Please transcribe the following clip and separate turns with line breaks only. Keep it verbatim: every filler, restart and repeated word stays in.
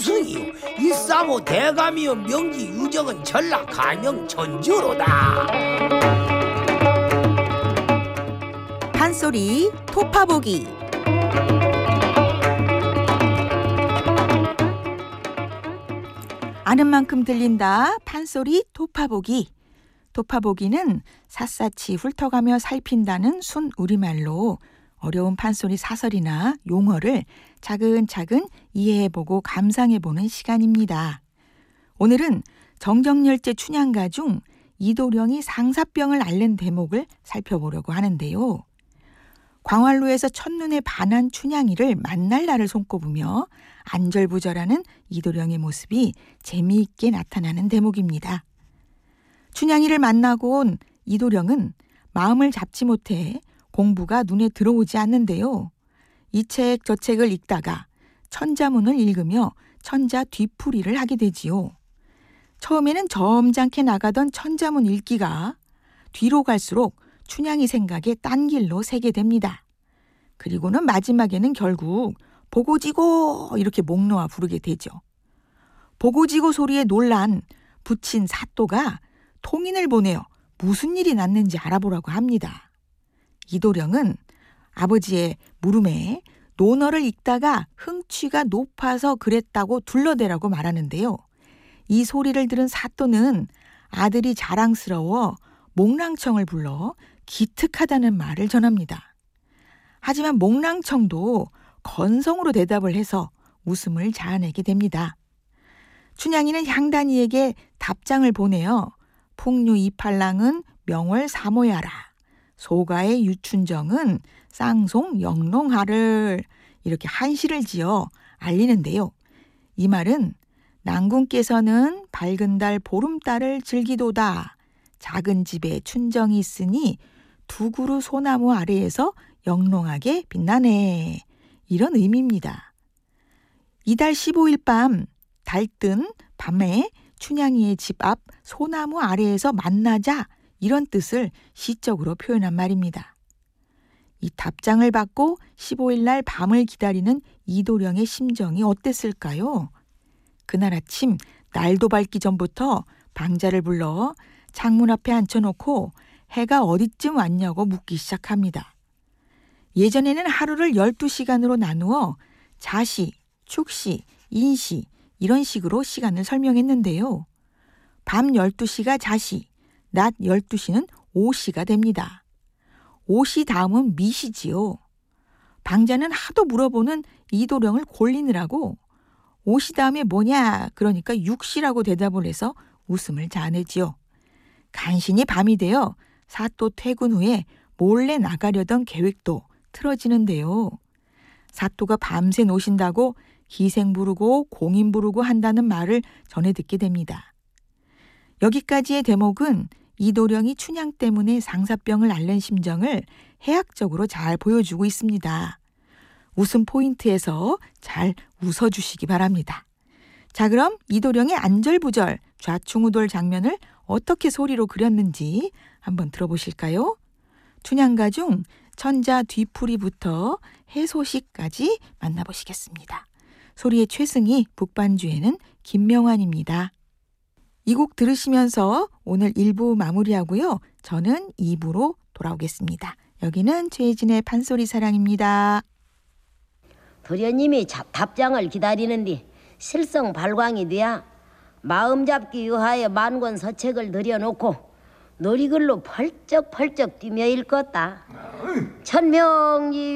승이요 일사모 대감이요 명지 유정은 전라 간영 천주로다.
판소리 토파보기. 아는 만큼 들린다. 판소리 토파보기. 토파보기는 샅샅이 훑어가며 살핀다는 순 우리말로 어려운 판소리 사설이나 용어를 차근차근 이해해보고 감상해보는 시간입니다. 오늘은 정정열제 춘향가 중 이도령이 상사병을 앓는 대목을 살펴보려고 하는데요. 광활로에서 첫눈에 반한 춘향이를 만날 날을 손꼽으며 안절부절하는 이도령의 모습이 재미있게 나타나는 대목입니다. 춘향이를 만나고 온 이도령은 마음을 잡지 못해 공부가 눈에 들어오지 않는데요. 이 책 저 책을 읽다가 천자문을 읽으며 천자 뒤풀이를 하게 되지요. 처음에는 점잖게 나가던 천자문 읽기가 뒤로 갈수록 춘향이 생각에 딴 길로 새게 됩니다. 그리고는 마지막에는 결국 보고지고 이렇게 목 놓아 부르게 되죠. 보고지고 소리에 놀란 부친 사또가 통인을 보내어 무슨 일이 났는지 알아보라고 합니다. 이도령은 아버지의 물음에 논어를 읽다가 흥취가 높아서 그랬다고 둘러대라고 말하는데요. 이 소리를 들은 사또는 아들이 자랑스러워 목랑청을 불러 기특하다는 말을 전합니다. 하지만 목랑청도 건성으로 대답을 해서 웃음을 자아내게 됩니다. 춘향이는 향단이에게 답장을 보내어 풍류 이팔랑은 명월 사모야라. 소가의 유춘정은 쌍송 영롱하를 이렇게 한시를 지어 알리는데요. 이 말은 낭군께서는 밝은 달 보름달을 즐기도다. 작은 집에 춘정이 있으니 두 그루 소나무 아래에서 영롱하게 빛나네. 이런 의미입니다. 이달 십오일 밤 달뜬 밤에 춘향이의 집 앞 소나무 아래에서 만나자 이런 뜻을 시적으로 표현한 말입니다. 이 답장을 받고 십오일 날 밤을 기다리는 이도령의 심정이 어땠을까요? 그날 아침 날도 밝기 전부터 방자를 불러 창문 앞에 앉혀놓고 해가 어디쯤 왔냐고 묻기 시작합니다. 예전에는 하루를 열두 시간으로 나누어 자시, 축시, 인시 이런 식으로 시간을 설명했는데요. 밤 열두 시가 자시, 낮 열두 시는 오시가 됩니다. 오시 다음은 미시지요. 방자는 하도 물어보는 이도령을 골리느라고 오시 다음에 뭐냐 그러니까 육시라고 대답을 해서 웃음을 자아내지요. 간신히 밤이 되어 사또 퇴근 후에 몰래 나가려던 계획도 틀어지는데요. 사또가 밤새 노신다고 기생 부르고 공인 부르고 한다는 말을 전해 듣게 됩니다. 여기까지의 대목은 이도령이 춘향 때문에 상사병을 앓는 심정을 해학적으로 잘 보여주고 있습니다. 웃음 포인트에서 잘 웃어주시기 바랍니다. 자, 그럼 이도령의 안절부절 좌충우돌 장면을 어떻게 소리로 그렸는지 한번 들어보실까요? 춘향가 중 천자 뒤풀이부터 해소식까지 만나보시겠습니다. 소리의 최승희, 북반주에는 김명환입니다. 이 곡 들으시면서 오늘 일 부 마무리하고요. 저는 이 부로 돌아오겠습니다. 여기는 최혜진의 판소리 사랑입니다.
도련님이 답장을 기다리는데 실성 발광이 돼야 마음 잡기 위하여 만권 서책을 들여놓고 놀이글로 펄쩍펄쩍 뛰며 읽었다. 천명지